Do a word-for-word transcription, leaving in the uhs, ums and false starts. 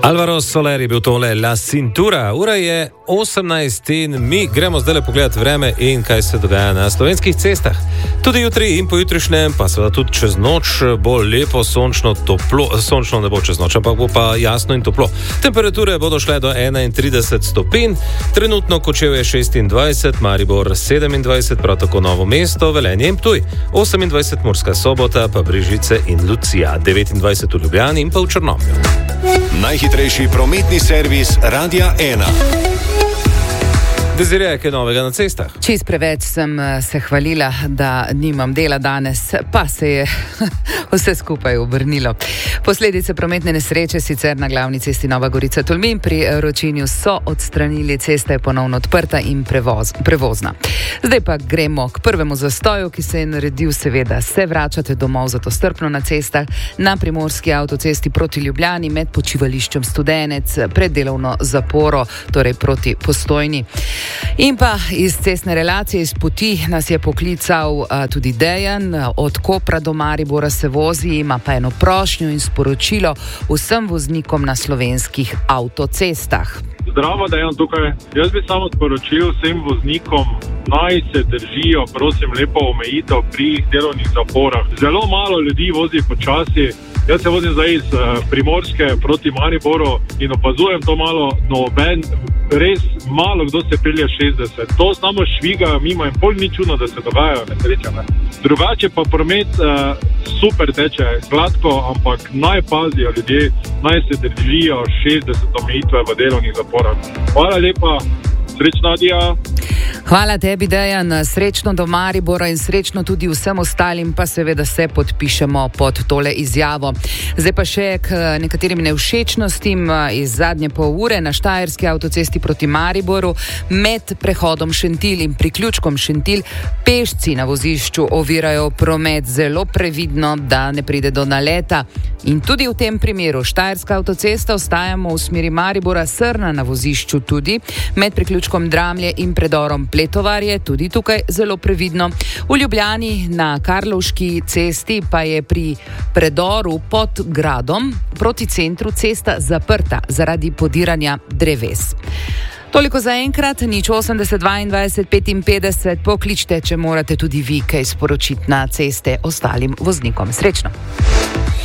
Alvaro Soler je bil tole La Cintura. Ura je osemnajst in mi gremo zdaj le pogledati vreme in kaj se dogaja na slovenskih cestah. Tudi jutri in pojutrišnjem, pa seveda tudi čez noč, bo lepo sončno toplo, sončno ne bo čez noč, ampak bo pa jasno in toplo. Temperature bodo šle do enaintrideset stopinj, trenutno Kočevje šestindvajset, Maribor sedemindvajset, prav tako Novo mesto, Velenje in Ptuj, osemindvajset Murska Sobota, pa Brežice in Lucija, devetindvajset v Ljubljani in pa v Črnomlju. Najhitrejši prometni servis Radia ena. Dezirija, kaj novega na cestah? Čist preveč sem se hvalila, da nimam dela danes, pa se je vse skupaj obrnilo. Posledice prometne nesreče sicer na glavni cesti Nova Gorica-Tolmin pri Ročinju so odstranili, cesta je ponovno odprta in prevoz, prevozna. Zdaj pa gremo k prvemu zastoju, ki se je naredil, seveda se vračate domov, zato strpno na cestah, na primorski avtocesti proti Ljubljani med počivališčem Studenec, pred delovno zaporo, torej proti Postojni. In pa iz cestne relacije, iz poti nas je poklical uh, tudi Dejan, od Kopra do Maribora se vozi, ima pa eno prošnjo in sporočilo vsem voznikom na slovenskih avtocestah. Zdravo, Dejan tukaj. Jaz bi samo sporočil vsem voznikom, naj se držijo, prosim, lepo omejitev pri delovnih zaporah. Zelo malo ljudi vozi počasi. Jaz se vozim zdaj iz uh, Primorske proti Mariboru in opazujem to malo, noben, res malo kdo se pelje šestdeset. To samo švigajo mimo in pol ni čudno, da se dogajajo nesreče. Ne? Drugače pa promet uh, super teče, gladko, ampak naj pazijo ljudje, naj se držijo šestdeset omejitve v delovnih zaporah. Hvala lepa, srečno, adijo. Hvala tebi, Dejan, srečno do Maribora in srečno tudi vsem ostalim, pa seveda se podpišemo pod tole izjavo. Zdaj pa še k nekaterim nevšečnostim iz zadnje pol ure na Štajerski avtocesti proti Mariboru med prehodom Šentilj in priključkom Šentilj. Pešci na vozišču ovirajo promet, zelo previdno, da ne pride do naleta. In tudi v tem primeru Štajerska avtocesta, ostajamo v smeri Maribora, Srna na vozišču tudi, med priključkom Dramlje in predorom Pletovarje, tudi tukaj zelo previdno. V Ljubljani na Karlovški cesti pa je pri predoru pod gradom proti centru cesta zaprta zaradi podiranja dreves. Toliko za enkrat, nič osemdeset dvaindvajset petinpetdeset, pokličte, če morate tudi vi kaj sporočiti na ceste ostalim voznikom. Srečno!